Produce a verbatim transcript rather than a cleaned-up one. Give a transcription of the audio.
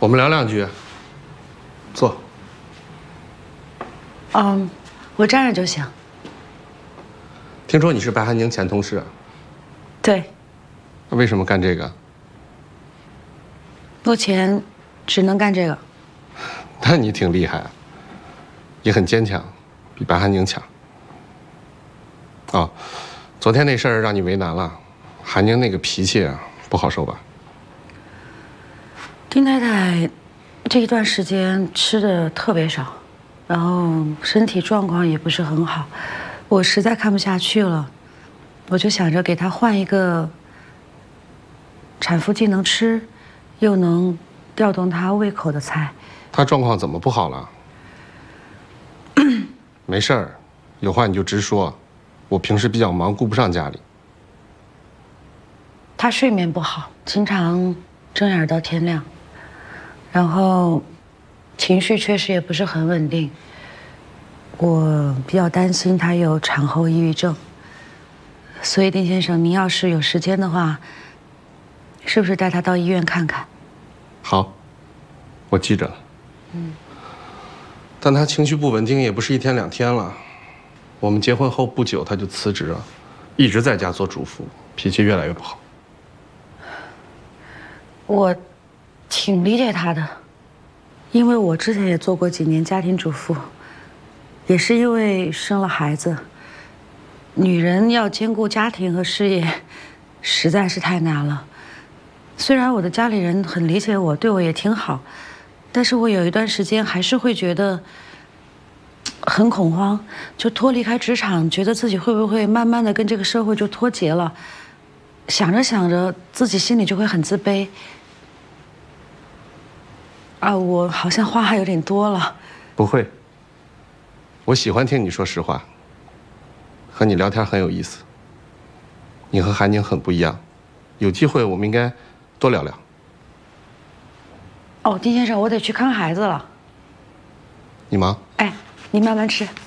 我们聊两句。坐。 嗯，我站着就行。 听说你是白寒宁前同事啊？ 对。 那为什么干这个？ 目前只能干这个。 那你挺厉害啊，也很坚强，比白寒宁强。哦，昨天那事儿让你为难了，寒宁那个脾气啊，不好受吧？ 丁太太这一段时间吃的特别少，然后身体状况也不是很好，我实在看不下去了，我就想着给她换一个产妇既能吃，又能调动她胃口的菜。 她状况怎么不好了？没事儿，有话你就直说，我平时比较忙，顾不上家里。 她睡眠不好，经常睁眼到天亮。然后，情绪确实也不是很稳定。我比较担心他有产后抑郁症，所以丁先生，您要是有时间的话，是不是带他到医院看看？ 好，我记着了。嗯。但他情绪不稳定也不是一天两天了。我们结婚后不久他就辞职了，一直在家做主妇，脾气越来越不好。我。挺理解他的，因为我之前也做过几年家庭主妇，也是因为生了孩子，女人要兼顾家庭和事业，实在是太难了。虽然我的家里人很理解我，对我也挺好，但是我有一段时间还是会觉得很恐慌，就脱离开职场，觉得自己会不会慢慢的跟这个社会就脱节了，想着想着自己心里就会很自卑。啊，我好像话还有点多了。不会，我喜欢听你说实话。和你聊天很有意思。你和韩宁很不一样，有机会我们应该多聊聊。哦，丁先生，我得去看孩子了。你忙。哎，你慢慢吃。